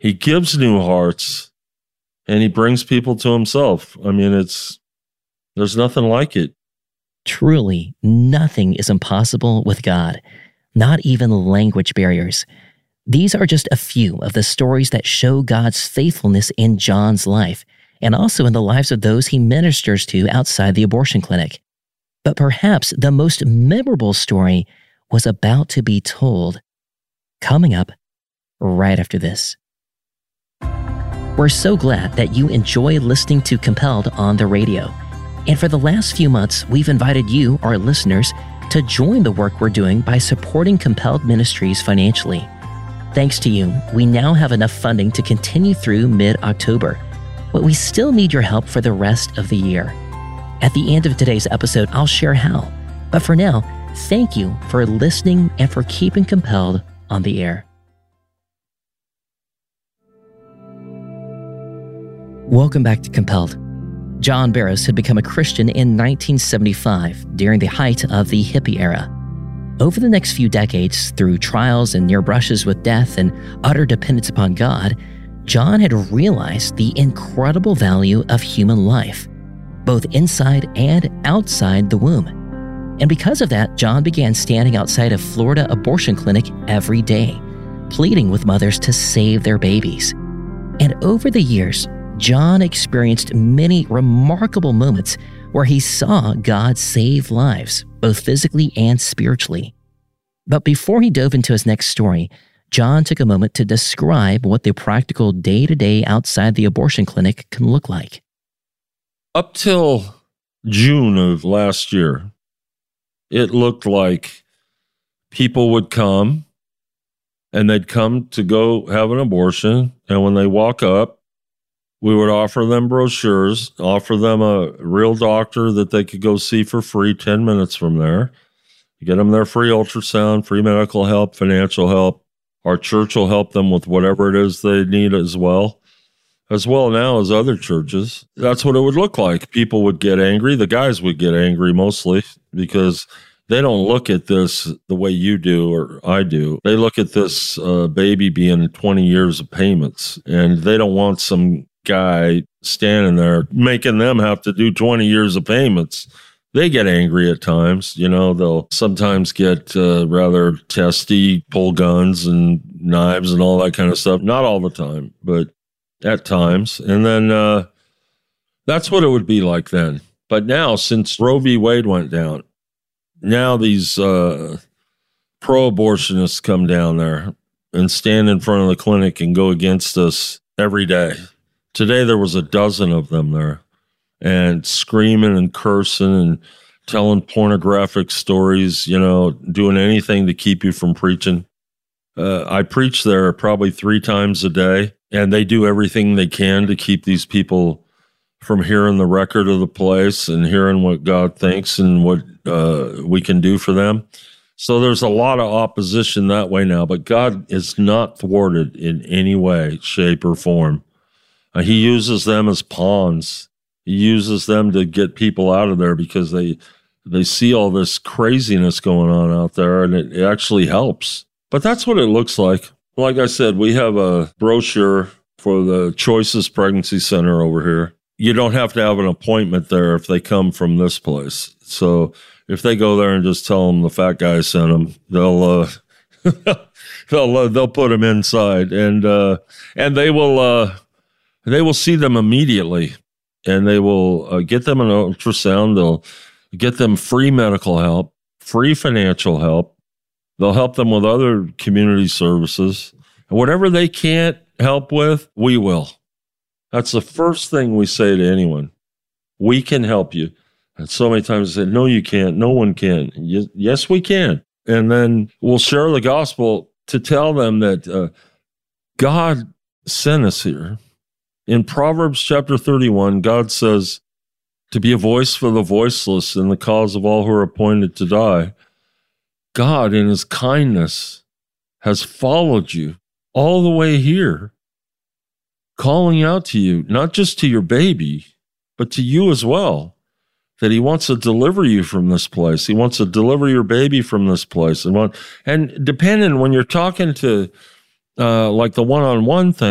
He gives new hearts, and he brings people to himself. I mean, there's nothing like it. Truly, nothing is impossible with God, not even language barriers. These are just a few of the stories that show God's faithfulness in John's life, and also in the lives of those he ministers to outside the abortion clinic. But perhaps the most memorable story was about to be told. Coming up right after this. We're so glad that you enjoy listening to Compelled on the radio. And for the last few months, we've invited you, our listeners, to join the work we're doing by supporting Compelled Ministries financially. Thanks to you, we now have enough funding to continue through mid-October, but we still need your help for the rest of the year. At the end of today's episode, I'll share how. But for now, thank you for listening and for keeping Compelled on the air. Welcome back to Compelled. John Barrows had become a Christian in 1975 during the height of the hippie era. Over the next few decades, through trials and near brushes with death and utter dependence upon God, John had realized the incredible value of human life, both inside and outside the womb. And because of that, John began standing outside a Florida abortion clinic every day, pleading with mothers to save their babies. And over the years, John experienced many remarkable moments where he saw God save lives, both physically and spiritually. But before he dove into his next story, John took a moment to describe what the practical day-to-day outside the abortion clinic can look like. Up till June of last year, it looked like people would come and they'd come to go have an abortion. And when they walk up, we would offer them brochures, offer them a real doctor that they could go see for free 10 minutes from there. Get them their free ultrasound, free medical help, financial help. Our church will help them with whatever it is they need as well now as other churches. That's what it would look like. People would get angry. The guys would get angry mostly because they don't look at this the way you do or I do. They look at this baby being 20 years of payments, and they don't want some guy standing there making them have to do 20 years of payments. They get angry at times. They'll sometimes get rather testy, pull guns and knives and all that kind of stuff. Not all the time, but at times. And then that's what it would be like then. But now, since Roe v. Wade went down, now these pro-abortionists come down there and stand in front of the clinic and go against us every day. Today, there was a dozen of them there, and screaming and cursing and telling pornographic stories, doing anything to keep you from preaching. I preach there probably 3 times a day, and they do everything they can to keep these people from hearing the record of the place and hearing what God thinks and what we can do for them. So there's a lot of opposition that way now, but God is not thwarted in any way, shape, or form. He uses them as pawns. He uses them to get people out of there because they see all this craziness going on out there, and it actually helps. But that's what it looks like. Like I said, we have a brochure for the Choices Pregnancy Center over here. You don't have to have an appointment there if they come from this place. So if they go there and just tell them the fat guy sent them, they'll put them inside, and they will see them immediately, and they will get them an ultrasound. They'll get them free medical help, free financial help. They'll help them with other community services. And whatever they can't help with, we will. That's the first thing we say to anyone. We can help you. And so many times I say, no, you can't. No one can. Yes, we can. And then we'll share the gospel to tell them that God sent us here. In Proverbs chapter 31, God says to be a voice for the voiceless in the cause of all who are appointed to die. God, in his kindness, has followed you all the way here, calling out to you, not just to your baby, but to you as well, that he wants to deliver you from this place. He wants to deliver your baby from this place. And depending, when you're talking to like the one-on-one thing,